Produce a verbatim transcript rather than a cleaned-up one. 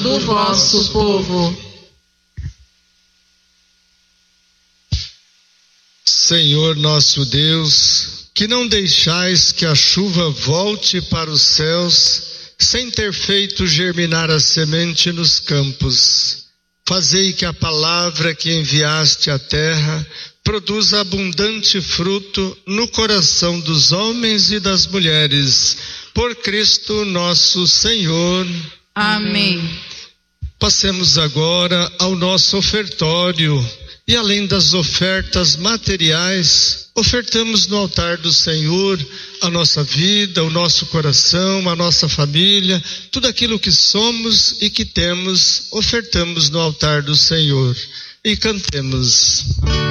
do vosso povo. Senhor nosso Deus, que não deixais que a chuva volte para os céus sem ter feito germinar a semente nos campos, fazei que a palavra que enviaste à terra produza abundante fruto no coração dos homens e das mulheres, por Cristo nosso Senhor. Amém. Passemos agora ao nosso ofertório e, além das ofertas materiais, ofertamos no altar do Senhor a nossa vida, o nosso coração, a nossa família, tudo aquilo que somos e que temos, ofertamos no altar do Senhor. E cantemos.